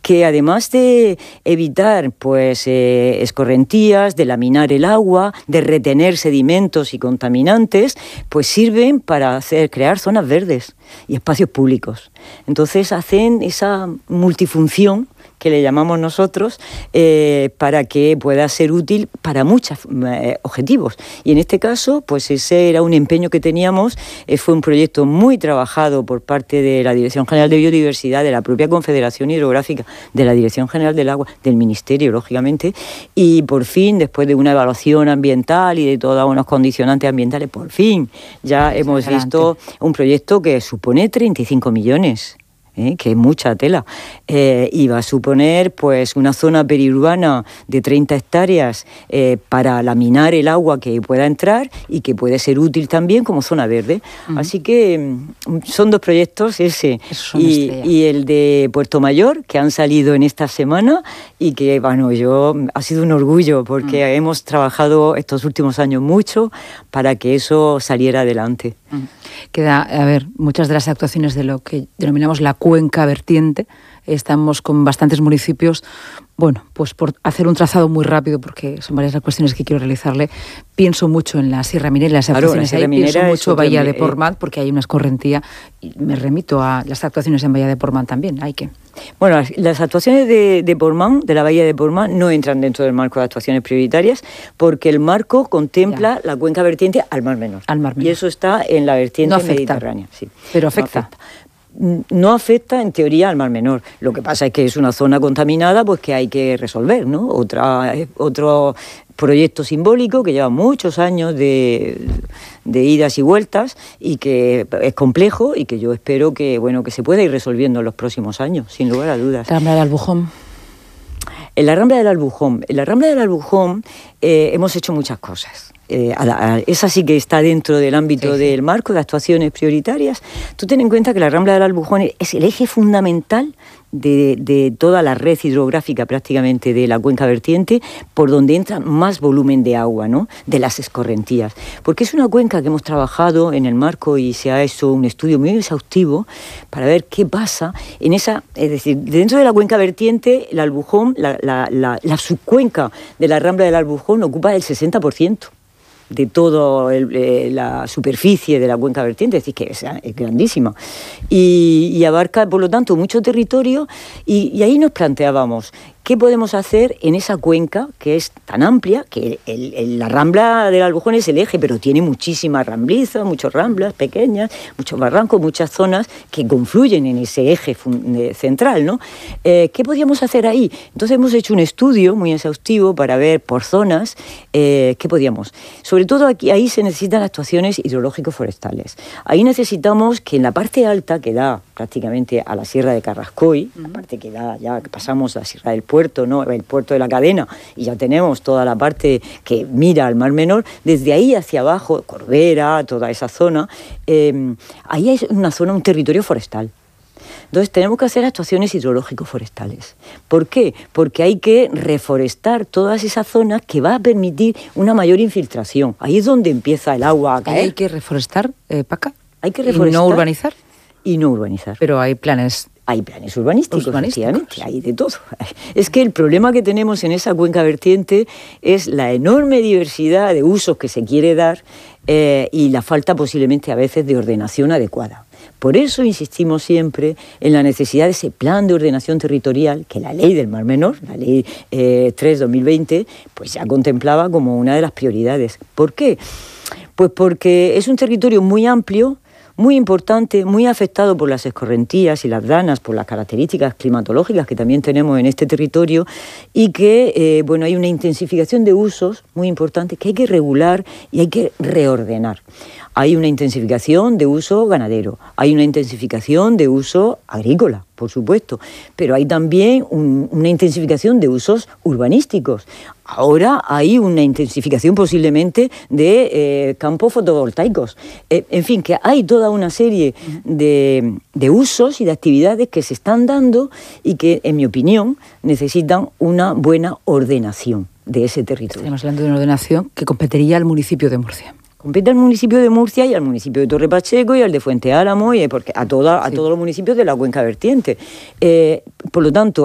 que además de evitar pues escorrentías, de laminar el agua, de retener sedimentos y contaminantes, pues sirven para crear zonas verdes y espacios públicos. Entonces hacen esa multifunción que le llamamos nosotros, para que pueda ser útil para muchos objetivos. Y en este caso, pues ese era un empeño que teníamos, fue un proyecto muy trabajado por parte de la Dirección General de Biodiversidad, de la propia Confederación Hidrográfica, de la Dirección General del Agua, del Ministerio, lógicamente, y por fin, después de una evaluación ambiental y de todos unos condicionantes ambientales, por fin ya hemos visto un proyecto que supone 35 millones. Que es mucha tela, y va a suponer pues una zona periurbana de 30 hectáreas para laminar el agua que pueda entrar y que puede ser útil también como zona verde. Así que son dos proyectos, ese y el de Puerto Mayor, que han salido en esta semana y que, bueno, ha sido un orgullo porque hemos trabajado estos últimos años mucho para que eso saliera adelante. Muchas de las actuaciones de lo que denominamos la cuenca vertiente, estamos con bastantes municipios, pues por hacer un trazado muy rápido, porque son varias las cuestiones que quiero realizarle, pienso mucho en la Sierra Minera, las actuaciones ahí, pienso mucho en Bahía de Portmán, porque hay una escorrentía, y me remito a las actuaciones en Bahía de Portmán también, Bueno, las actuaciones de Portmán, de la Bahía de Portmán, no entran dentro del marco de actuaciones prioritarias, porque el marco contempla la cuenca vertiente al Mar Menor. Y eso está en la vertiente mediterránea. Sí. Pero afecta. No afecta en teoría al Mar Menor. Lo que pasa es que es una zona contaminada, pues que hay que resolver, ¿no? Otro proyecto simbólico que lleva muchos años de idas y vueltas y que es complejo y que yo espero que se pueda ir resolviendo en los próximos años, sin lugar a dudas. La Rambla del Albujón. En la Rambla del Albujón hemos hecho muchas cosas. Esa sí que está dentro del ámbito del marco de actuaciones prioritarias. Tú ten en cuenta que la Rambla del Albujón es el eje fundamental de toda la red hidrográfica prácticamente de la cuenca vertiente, por donde entra más volumen de agua, ¿no? De las escorrentías. Porque es una cuenca que hemos trabajado en el marco y se ha hecho un estudio muy exhaustivo para ver qué pasa en esa, es decir, dentro de la cuenca vertiente, el Albujón, la subcuenca de la Rambla del Albujón ocupa el 60%. De toda la superficie de la cuenca vertiente, es decir, que es grandísima y abarca, por lo tanto, mucho territorio y ahí nos planteábamos ¿qué podemos hacer en esa cuenca que es tan amplia? Que la Rambla del Albujón es el eje, pero tiene muchísimas ramblizas, muchas ramblas pequeñas, muchos barrancos, muchas zonas que confluyen en ese eje central, ¿no? ¿Qué podíamos hacer ahí? Entonces hemos hecho un estudio muy exhaustivo para ver por zonas qué podíamos. Sobre todo ahí se necesitan actuaciones hidrológico-forestales. Ahí necesitamos que en la parte alta, que da prácticamente a la Sierra de Carrascoy, la parte que da ya que pasamos a la Sierra del Puerto, ¿no? El puerto de la cadena, y ya tenemos toda la parte que mira al Mar Menor, desde ahí hacia abajo, Corbera, toda esa zona, ahí hay una zona, un territorio forestal. Entonces tenemos que hacer actuaciones hidrológico-forestales. ¿Por qué? Porque hay que reforestar todas esas zonas que va a permitir una mayor infiltración. Ahí es donde empieza el agua a caer. ¿Hay que reforestar, Paca? Hay que reforestar. ¿Y no urbanizar? Y no urbanizar. Pero hay planes... Hay planes urbanísticos, efectivamente, hay de todo. Es que el problema que tenemos en esa cuenca vertiente es la enorme diversidad de usos que se quiere dar y la falta posiblemente a veces de ordenación adecuada. Por eso insistimos siempre en la necesidad de ese plan de ordenación territorial que la Ley del Mar Menor, la Ley 3/2020, pues ya contemplaba como una de las prioridades. ¿Por qué? Pues porque es un territorio muy amplio, muy importante, muy afectado por las escorrentías y las danas, por las características climatológicas que también tenemos en este territorio y que, hay una intensificación de usos muy importante que hay que regular y hay que reordenar. Hay una intensificación de uso ganadero, hay una intensificación de uso agrícola, por supuesto, pero hay también una intensificación de usos urbanísticos. Ahora hay una intensificación posiblemente de campos fotovoltaicos. En fin, que hay toda una serie de usos y de actividades que se están dando y que, en mi opinión, necesitan una buena ordenación de ese territorio. Estamos hablando de una ordenación que competiría al municipio de Murcia. Compete al municipio de Murcia y al municipio de Torre Pacheco y al de Fuente Álamo y porque a todos los municipios de la cuenca vertiente. Por lo tanto,